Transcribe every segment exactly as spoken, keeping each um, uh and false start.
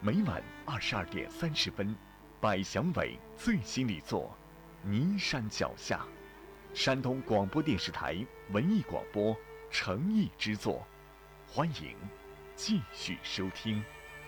每晚二十二点三十分，百祥伟最新力作《尼山脚下》，山东广播电视台文艺广播诚意之作，欢迎继续收听。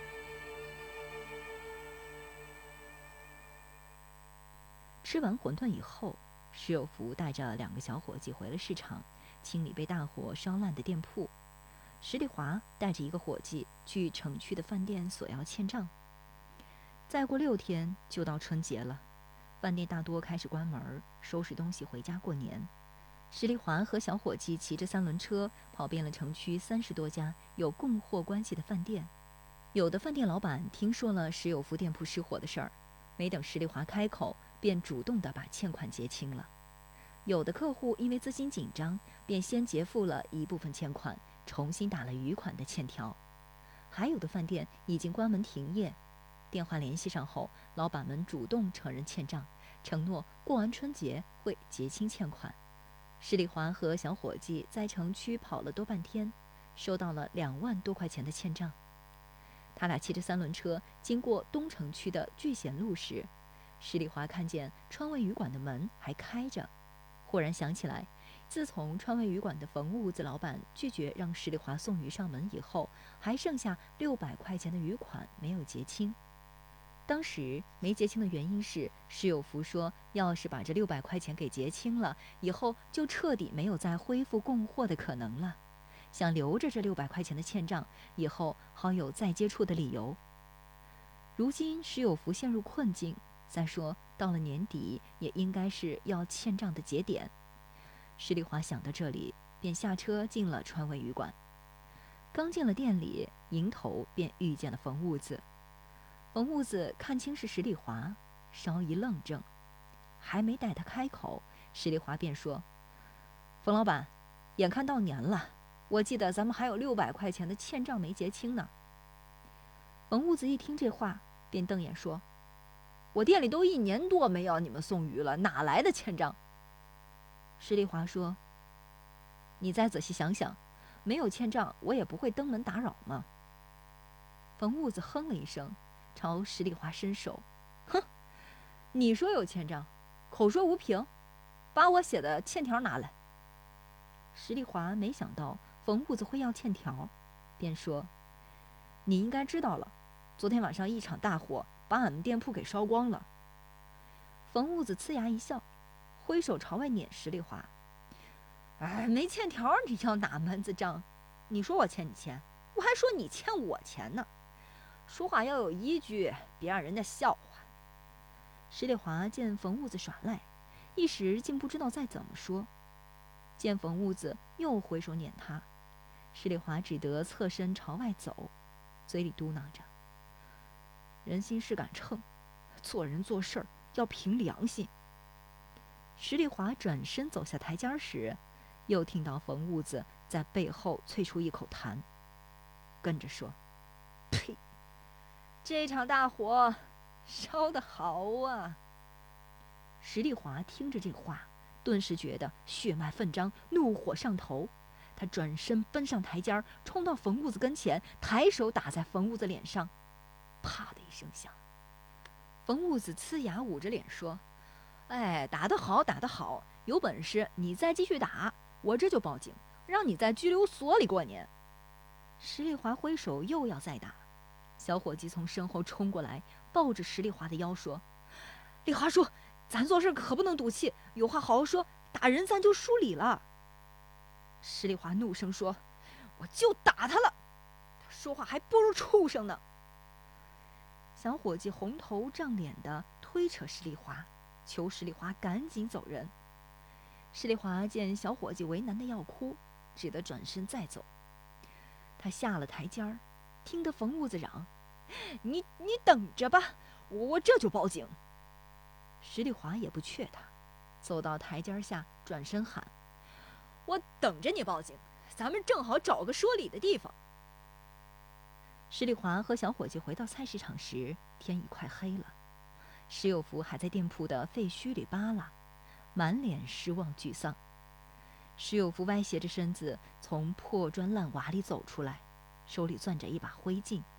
吃完馄饨以后，石有福带着两个小伙计回了市场，清理被大火烧烂的店铺。石丽华带着一个伙计去城区的饭店索要欠账。再过六天就到春节了，饭店大多开始关门，收拾东西回家过年。石丽华和小伙计骑着三轮车跑遍了城区三十多家有供货关系的饭店。有的饭店老板听说了石有福店铺失火的事儿，没等石丽华开口，便主动地把欠款结清了。有的客户因为资金紧张，便先结付了一部分欠款，重新打了余款的欠条。还有的饭店已经关门停业，电话联系上后，老板们主动承认欠账，承诺过完春节会结清欠款。石丽华和小伙计在城区跑了多半天，收到了两万多块钱的欠账。他俩骑着三轮车经过东城区的聚贤路时，石丽华看见川味鱼馆的门还开着，忽然想起来，自从川味鱼馆的冯屋子老板拒绝让石丽华送鱼上门以后，还剩下六百块钱的余款没有结清。当时没结清的原因是，石有福说，要是把这六百块钱给结清了，以后就彻底没有再恢复供货的可能了，想留着这六百块钱的欠账，以后好有再接触的理由。如今石有福陷入困境，再说到了年底也应该是要欠账的节点。石丽华想到这里，便下车进了川味鱼馆。刚进了店里，迎头便遇见了冯屋子。冯屋子看清是石丽华，稍一愣怔，还没待他开口，石丽华便说：“冯老板，眼看到年了，我记得咱们还有六百块钱的欠账没结清呢。”冯屋子一听这话，便瞪眼说：“我店里都一年多没要你们送鱼了，哪来的欠账？”石丽华说：“你再仔细想想，没有欠账，我也不会登门打扰嘛。”冯屋子哼了一声，朝石丽华伸手：“哼，你说有欠账，口说无凭，把我写的欠条拿来。”石丽华没想到冯屋子会要欠条，便说：“你应该知道了，昨天晚上一场大火把俺们店铺给烧光了。”冯屋子呲牙一笑，挥手朝外撵石丽华：“哎，没欠条你要哪门子账？你说我欠你钱，我还说你欠我钱呢。说话要有依据，别让人家笑话。”石丽华见冯屋子耍赖，一时竟不知道再怎么说。见冯屋子又挥手撵他，石丽华只得侧身朝外走，嘴里嘟囔着：“人心是杆秤，做人做事儿要凭良心。”石丽华转身走下台阶时，又听到冯屋子在背后啐出一口痰，跟着说：“呸！这场大火烧得好啊！”石丽华听着这话，顿时觉得血脉奋张，怒火上头。他转身奔上台阶，冲到冯屋子跟前，抬手打在冯屋子脸上，啪的一声响。冯屋子呲牙捂着脸说：“哎，打得好，打得好！有本事你再继续打，我这就报警，让你在拘留所里过年。”石丽华挥手又要再打，小伙计从身后冲过来，抱着石丽华的腰说：“丽华叔，咱做事可不能赌气，有话好好说，打人咱就输理了。”石丽华怒声说：“我就打他了，他说话还不如畜生呢。”小伙计红头胀脸的推扯石丽华，求石丽华赶紧走人。石丽华见小伙计为难的要哭，只得转身再走。他下了台阶儿，听得冯屋子嚷：“你你等着吧，我我这就报警。”石丽华也不怯他，走到台阶下，转身喊：“我等着你报警，咱们正好找个说理的地方。”石丽华和小伙计回到菜市场时，天已快黑了。石有福还在店铺的废墟里扒拉，满脸失望沮丧。石有福歪斜着身子从破砖烂瓦里走出来，手里攥着一把灰烬，